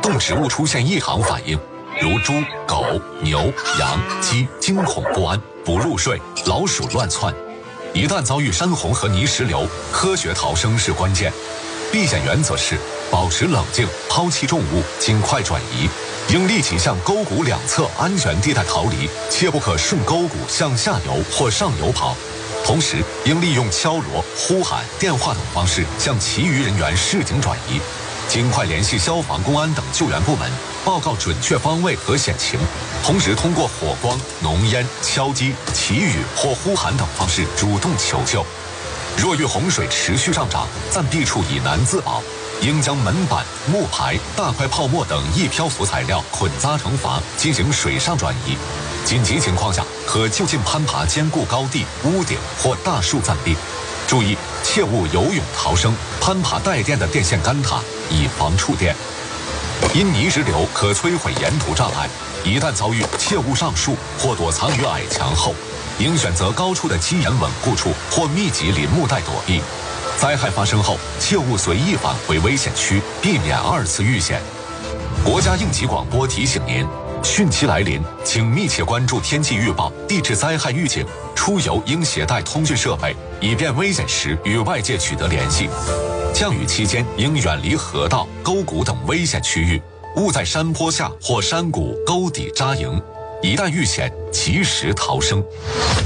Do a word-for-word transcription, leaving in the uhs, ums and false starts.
动植物出现异常反应，如猪、狗、牛、羊、鸡惊恐不安，不入睡，老鼠乱窜。一旦遭遇山洪和泥石流，科学逃生是关键。避险原则是保持冷静，抛弃重物，尽快转移。应立即向沟谷两侧安全地带逃离，切不可顺沟谷向下游或上游跑。同时，应利用敲锣、呼喊、电话等方式向其余人员示警转移。尽快联系消防、公安等救援部门，报告准确方位和险情。同时，通过火光、浓烟、敲击、祈雨或呼喊等方式主动求救。若遇洪水持续上涨，暂避处以难自保。应将门板、木牌、大块泡沫等易漂浮材料捆扎成筏，进行水上转移。紧急情况下，可就近攀爬坚固高地、屋顶或大树暂避。注意，切勿游泳逃生，攀爬带电的电线杆塔，以防触电。因泥石流可摧毁沿途障碍，一旦遭遇，切勿上树或躲藏于矮墙后，应选择高处的基岩稳固处或密集林木带躲避。灾害发生后，切勿随意返回危险区，避免二次遇险。国家应急广播提醒您，汛期来临，请密切关注天气预报、地质灾害预警。出游应携带通讯设备，以便危险时与外界取得联系。降雨期间应远离河道、沟谷等危险区域，勿在山坡下或山谷、沟底扎营。一旦遇险，及时逃生。